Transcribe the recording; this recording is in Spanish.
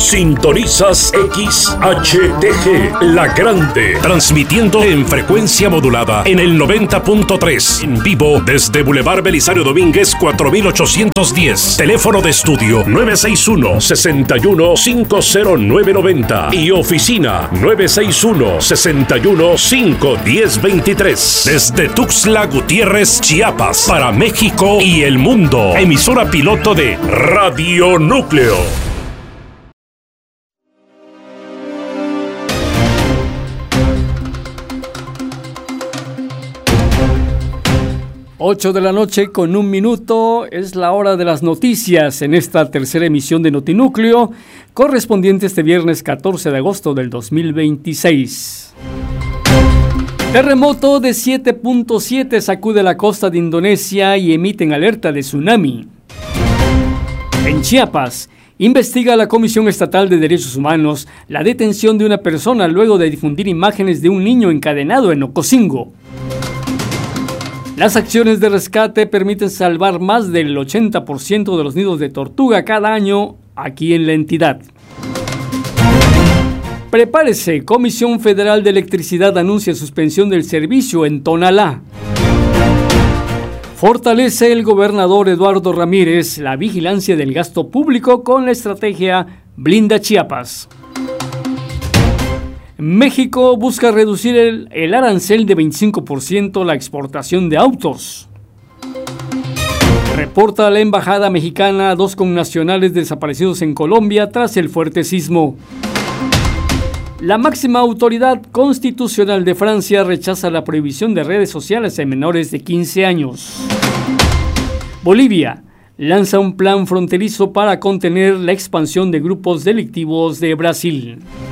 Sintonizas XHTG, La Grande, transmitiendo en frecuencia modulada en el 90.3, en vivo desde Boulevard Belisario Domínguez 4810, teléfono de estudio 961-61-50990 y oficina 961-61-51023, desde Tuxtla Gutiérrez, Chiapas, para México y el mundo. Emisora piloto de Radio Núcleo. Ocho de la noche con 1 minuto, es la hora de las noticias en esta tercera emisión de Notinúcleo, correspondiente este viernes 14 de agosto del 2026. Terremoto de 7.7 sacude la costa de Indonesia y emiten alerta de tsunami. En Chiapas, investiga la Comisión Estatal de Derechos Humanos la detención de una persona luego de difundir imágenes de un niño encadenado en Ocosingo. Las acciones de rescate permiten salvar más del 80% de los nidos de tortuga cada año aquí en la entidad. Prepárese, Comisión Federal de Electricidad anuncia suspensión del servicio en Tonalá. Fortalece el gobernador Eduardo Ramírez la vigilancia del gasto público con la estrategia Blinda Chiapas. México busca reducir el arancel de 25% la exportación de autos. Reporta la embajada mexicana 2 connacionales desaparecidos en Colombia tras el fuerte sismo. La máxima autoridad constitucional de Francia rechaza la prohibición de redes sociales en menores de 15 años. Bolivia lanza un plan fronterizo para contener la expansión de grupos delictivos de Brasil.